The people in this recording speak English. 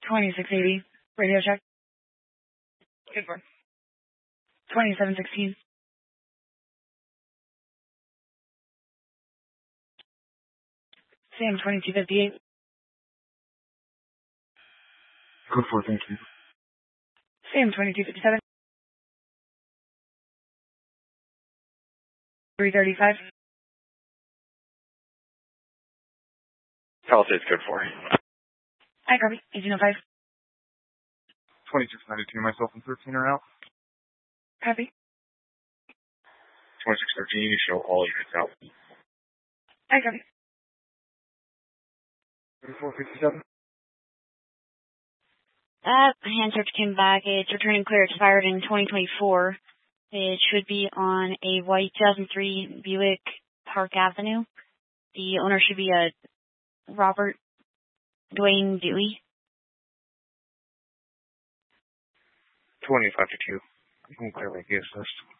2680. Radio check. Good for 2716. Sam 2258. Code 4, thank you. Sam 2257. 335. Palisades code 4. I copy. 1805. 2692, myself and 13 are out. Copy. 2613, you show all units out. I copy. 3457. Hand search came back. It's returning clear. Expired in 2024. It should be on a white 2003 Buick Park Avenue. The owner should be a Robert Dwayne Dewey. 2552. You can clearly guess this.